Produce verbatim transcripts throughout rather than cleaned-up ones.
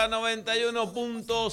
noventa y uno punto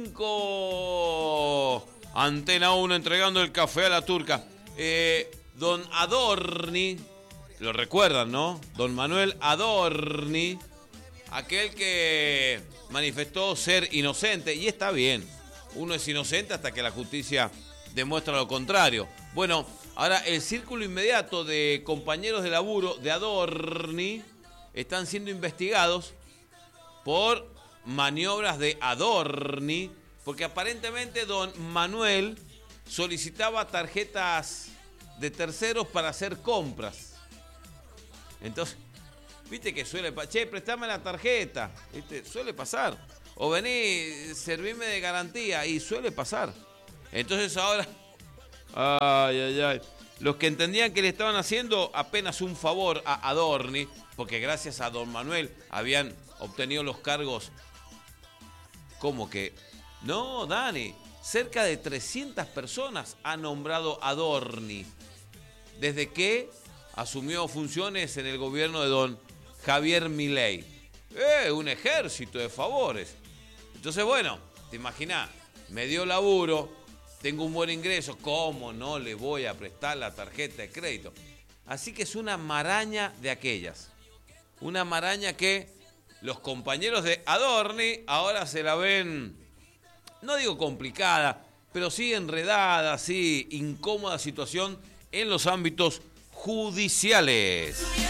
cinco. Antena uno entregando el café a la turca. Eh, don Adorni, lo recuerdan, ¿no? Don Manuel Adorni, aquel que manifestó ser inocente, y está bien. Uno es inocente hasta que la justicia demuestra lo contrario. Bueno, ahora el círculo inmediato de compañeros de laburo de Adorni están siendo investigados por maniobras de Adorni, porque aparentemente don Manuel solicitaba tarjetas de terceros para hacer compras. Entonces, viste que suele pasar, che, prestame la tarjeta, ¿viste? Suele pasar. O vení, servime de garantía, y suele pasar. Entonces ahora, ay, ay, ay, los que entendían que le estaban haciendo apenas un favor a Adorni, porque gracias a don Manuel habían obtenido los cargos. ¿Cómo que? No, Dani, cerca de trescientas personas ha nombrado Adorni desde que asumió funciones en el gobierno de don Javier Milei. Eh, un ejército de favores. Entonces, bueno, te imaginás, me dio laburo, tengo un buen ingreso, ¿cómo no le voy a prestar la tarjeta de crédito? Así que es una maraña de aquellas. Una maraña que los compañeros de Adorni ahora se la ven, no digo complicada, pero sí enredada, sí incómoda situación en los ámbitos judiciales.